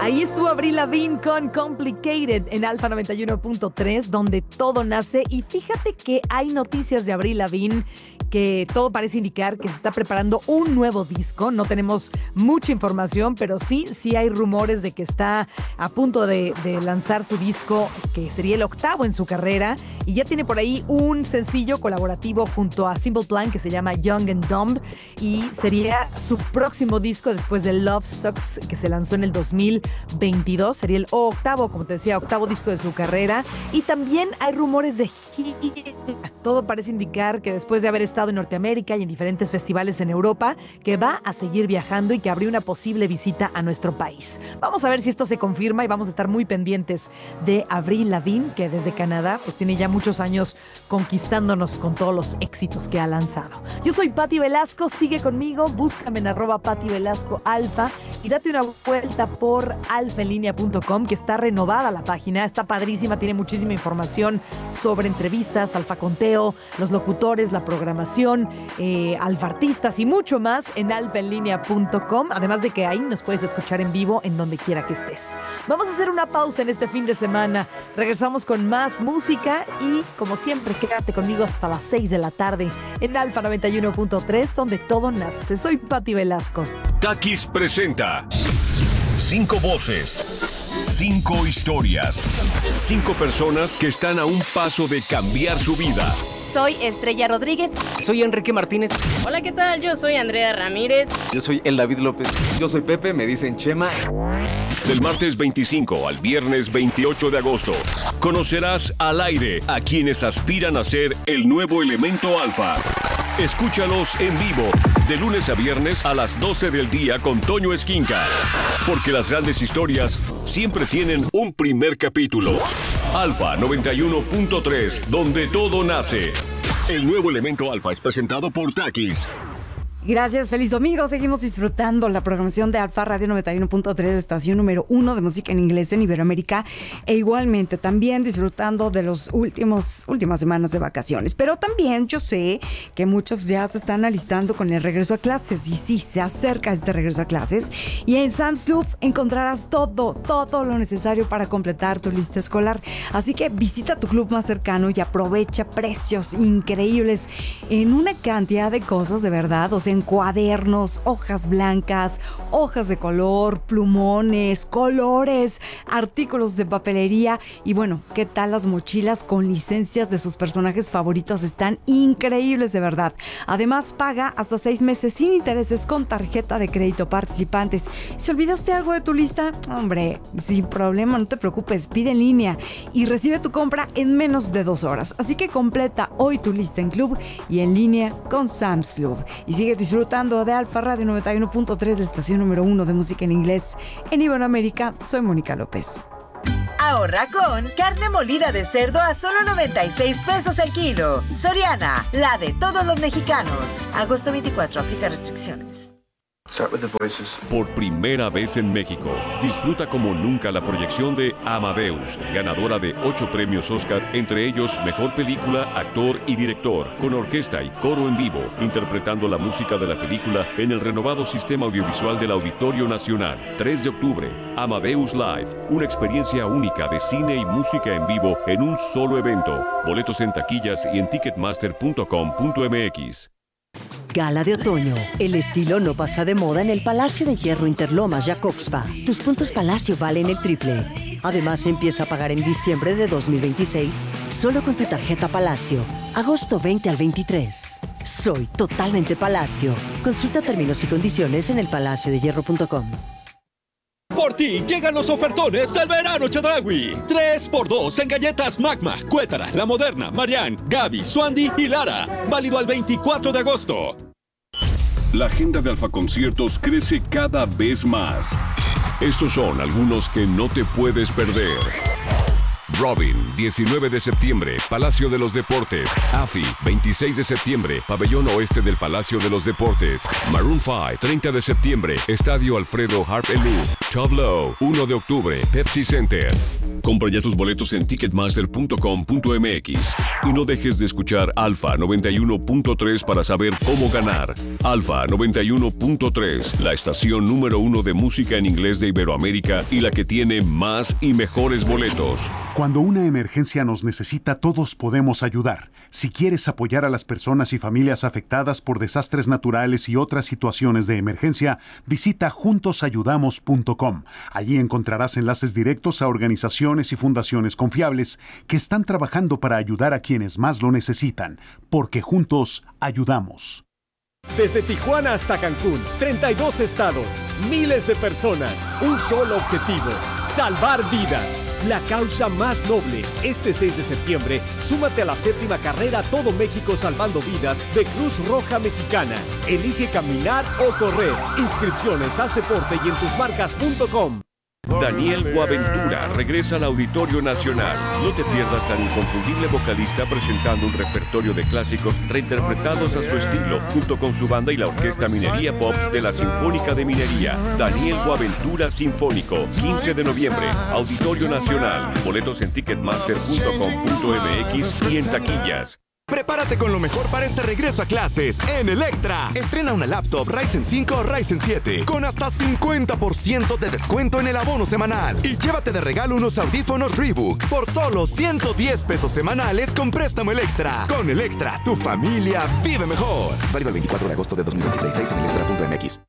Ahí estuvo Avril Lavigne con Complicated en Alfa 91.3, donde todo nace. Y fíjate que hay noticias de Avril Lavigne que todo parece indicar que se está preparando un nuevo disco. No tenemos mucha información, pero sí hay rumores de que está a punto de lanzar su disco, que sería el 8º en su carrera. Y ya tiene por ahí un sencillo colaborativo junto a Simple Plan que se llama Young and Dumb. Y sería su próximo disco después de Love Sucks, que se lanzó en el 2022. Sería el 8º, como te decía, 8º disco de su carrera. Y también hay rumores de gira. Todo parece indicar que después de haber estado en Norteamérica y en diferentes festivales en Europa, que va a seguir viajando y que habría una posible visita a nuestro país. Vamos a ver si esto se confirma y vamos a estar muy pendientes de Avril Lavigne, que desde Canadá pues tiene ya muchos años conquistándonos con todos los éxitos que ha lanzado. Yo soy Pati Velasco, sigue conmigo, búscame en @PatiVelascoAlfa y date una vuelta por alfaenlinea.com, que está renovada la página, está padrísima, tiene muchísima información sobre entrevistas, alfaconteo, los locutores, la programación, alfartistas y mucho más en alfaenlinea.com, además de que ahí nos puedes escuchar en vivo en donde quiera que estés. Vamos a hacer una pausa en este fin de semana, regresamos con más música y como siempre quédate conmigo hasta las 6 de la tarde en Alfa 91.3, donde todo nace. Soy Pati Velasco. Takis presenta 5 voces, 5 historias, 5 personas que están a un paso de cambiar su vida. Soy Estrella Rodríguez. Soy Enrique Martínez. Hola, ¿qué tal? Yo soy Andrea Ramírez. Yo soy el David López. Yo soy Pepe, me dicen Chema. Del martes 25 al viernes 28 de agosto, conocerás al aire a quienes aspiran a ser el nuevo elemento alfa. Escúchalos en vivo, de lunes a viernes a las 12 del día con Toño Esquinca. Porque las grandes historias siempre tienen un primer capítulo. Alfa 91.3, donde todo nace. El nuevo elemento alfa es presentado por Takis. Gracias, feliz domingo. Seguimos disfrutando la programación de Alfa Radio 91.3, la estación número 1 de música en inglés en Iberoamérica, e igualmente también disfrutando de los últimas semanas de vacaciones. Pero también yo sé que muchos ya se están alistando con el regreso a clases, y sí, se acerca este regreso a clases, y en Sam's Club encontrarás todo lo necesario para completar tu lista escolar. Así que visita tu club más cercano y aprovecha precios increíbles en una cantidad de cosas, de verdad. O sea, en cuadernos, hojas blancas, hojas de color, plumones, colores, artículos de papelería y bueno, ¿qué tal las mochilas con licencias de sus personajes favoritos? Están increíbles, de verdad. Además, paga hasta 6 meses sin intereses con tarjeta de crédito participantes. Si olvidaste algo de tu lista, hombre, sin problema, no te preocupes, pide en línea y recibe tu compra en menos de 2 horas. Así que completa hoy tu lista en club y en línea con Sam's Club. Y sigue disfrutando de Alfa Radio 91.3, la estación número 1 de música en inglés en Iberoamérica. Soy Mónica López. Ahorra con carne molida de cerdo a solo 96 pesos el kilo. Soriana, la de todos los mexicanos. Agosto 24, aplica restricciones. Start with the voices. Por primera vez en México, disfruta como nunca la proyección de Amadeus, ganadora de 8 premios Oscar, entre ellos Mejor Película, Actor y Director, con orquesta y coro en vivo, interpretando la música de la película en el renovado sistema audiovisual del Auditorio Nacional. 3 de octubre, Amadeus Live, una experiencia única de cine y música en vivo en un solo evento. Boletos en taquillas y en ticketmaster.com.mx. Gala de otoño. El estilo no pasa de moda en el Palacio de Hierro Interlomas Jacobspa. Tus puntos Palacio valen el triple. Además, empieza a pagar en diciembre de 2026 solo con tu tarjeta Palacio. Agosto 20 al 23. Soy totalmente Palacio. Consulta términos y condiciones en elpalaciodehierro.com. Por ti llegan los ofertones del verano Chedraui. 3x2 en galletas Magma, Cuétara, La Moderna, Marianne, Gaby, Suandi y Lara. Válido al 24 de agosto. La agenda de Alfa Conciertos crece cada vez más. Estos son algunos que no te puedes perder. Robin, 19 de septiembre, Palacio de los Deportes. AFI, 26 de septiembre, Pabellón Oeste del Palacio de los Deportes. Maroon 5, 30 de septiembre, Estadio Alfredo Harp Elú. Tableau, 1 de octubre, Pepsi Center. Compra ya tus boletos en ticketmaster.com.mx y no dejes de escuchar Alfa 91.3 para saber cómo ganar. Alfa 91.3, la estación número 1 de música en inglés de Iberoamérica y la que tiene más y mejores boletos. Cuando una emergencia nos necesita, todos podemos ayudar. Si quieres apoyar a las personas y familias afectadas por desastres naturales y otras situaciones de emergencia, visita juntosayudamos.com. Allí encontrarás enlaces directos a organizaciones y fundaciones confiables que están trabajando para ayudar a quienes más lo necesitan, porque juntos ayudamos. Desde Tijuana hasta Cancún, 32 estados, miles de personas, un solo objetivo, salvar vidas. La causa más noble. Este 6 de septiembre, súmate a la 7ª carrera Todo México Salvando Vidas de Cruz Roja Mexicana. Elige caminar o correr. Inscripciones, haz deporte y en tusmarcas.com. Daniel Boaventura regresa al Auditorio Nacional. No te pierdas al inconfundible vocalista presentando un repertorio de clásicos reinterpretados a su estilo, junto con su banda y la Orquesta Minería Pops de la Sinfónica de Minería. Daniel Boaventura Sinfónico, 15 de noviembre, Auditorio Nacional. Boletos en ticketmaster.com.mx y en taquillas. Prepárate con lo mejor para este regreso a clases en Electra. Estrena una laptop Ryzen 5 o Ryzen 7 con hasta 50% de descuento en el abono semanal. Y llévate de regalo unos audífonos Reebok por solo 110 pesos semanales con préstamo Electra. Con Electra, tu familia vive mejor. Válido el 24 de agosto de 2026 en electra.mx.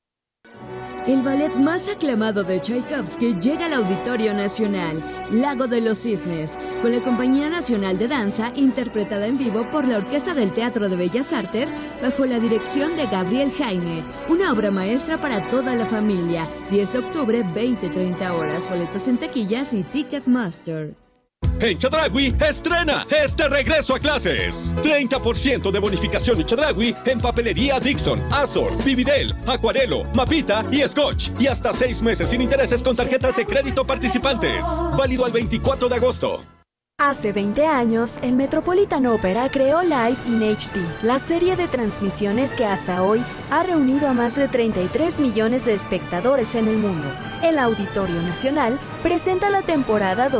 El ballet más aclamado de Tchaikovsky llega al Auditorio Nacional, Lago de los Cisnes, con la Compañía Nacional de Danza, interpretada en vivo por la Orquesta del Teatro de Bellas Artes, bajo la dirección de Gabriel Jaime. Una obra maestra para toda la familia. 10 de octubre, 20-30 horas. Boletos en taquillas y Ticketmaster. En Chedraui estrena este regreso a clases. 30% de bonificación en Chedraui en papelería Dixon, Azor, Vividel, Acuarelo, Mapita y Scotch. Y hasta 6 meses sin intereses con tarjetas de crédito participantes. Válido al 24 de agosto. Hace 20 años, el Metropolitan Opera creó Live in HD, la serie de transmisiones que hasta hoy ha reunido a más de 33 millones de espectadores en el mundo. El Auditorio Nacional presenta la temporada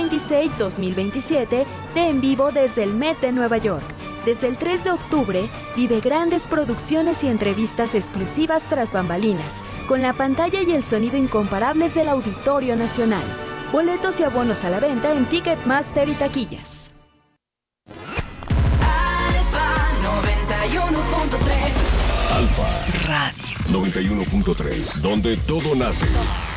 2026-2027 de En Vivo desde el Met de Nueva York. Desde el 3 de octubre, vive grandes producciones y entrevistas exclusivas tras bambalinas, con la pantalla y el sonido incomparables del Auditorio Nacional. Boletos y abonos a la venta en Ticketmaster y taquillas. Alfa 91.3. Alfa Radio 91.3, donde todo nace.